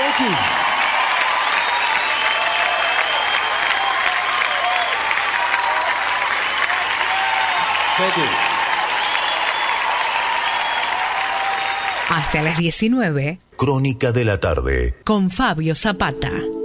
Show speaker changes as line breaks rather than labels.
Thank you. Thank you.
Hasta las 19.
Crónica de la tarde.
Con Fabio Zapata.